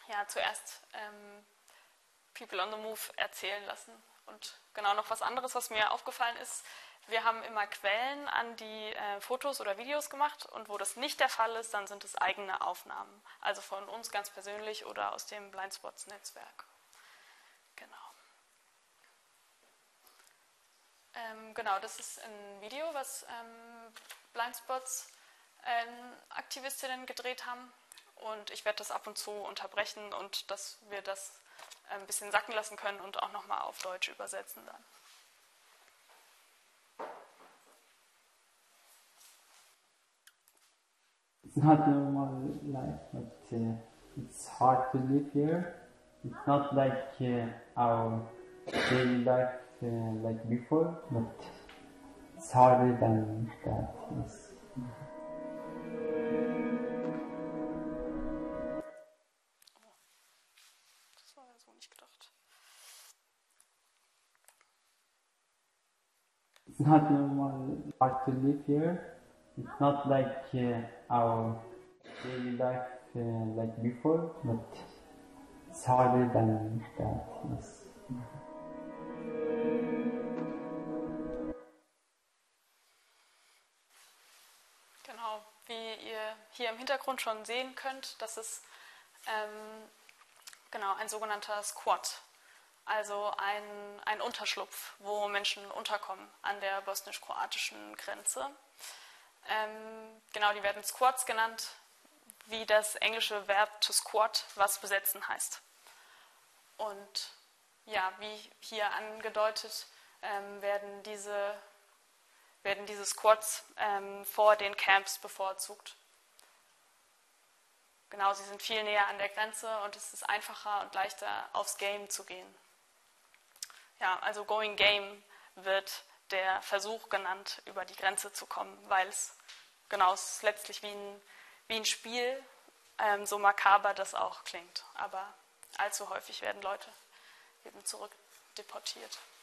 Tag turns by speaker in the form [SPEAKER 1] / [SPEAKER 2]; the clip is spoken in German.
[SPEAKER 1] ja, zuerst People on the Move erzählen lassen. Und genau noch was anderes, was mir aufgefallen ist, wir haben immer Quellen an die Fotos oder Videos gemacht und wo das nicht der Fall ist, dann sind es eigene Aufnahmen. Also von uns ganz persönlich oder aus dem Blindspots-Netzwerk. Genau. Genau, das ist ein Video, was Blindspots-Aktivistinnen gedreht haben. Und ich werde das ab und zu unterbrechen und dass wir das ein bisschen sacken lassen können und auch nochmal auf Deutsch übersetzen dann.
[SPEAKER 2] It's not normal life, but it's hard to live here. It's not like our daily life like before, but it's harder than that. Yes.
[SPEAKER 1] Das war ja so nicht gedacht.
[SPEAKER 2] It's not normal hard to live here. It's not like our daily life like before, but it's harder than that. Yes.
[SPEAKER 1] Genau, wie ihr hier im Hintergrund schon sehen könnt, das ist genau ein sogenannter Squat, also ein Unterschlupf, wo Menschen unterkommen an der bosnisch-kroatischen Grenze. Genau, die werden Squats genannt, wie das englische Verb to squat, was besetzen heißt. Und ja, wie hier angedeutet, werden diese Squats vor den Camps bevorzugt. Genau, sie sind viel näher an der Grenze und es ist einfacher und leichter, aufs Game zu gehen. Ja, also Going Game wird der Versuch genannt, über die Grenze zu kommen, weil es ist letztlich wie ein Spiel, so makaber das auch klingt. Aber allzu häufig werden Leute eben zurückdeportiert.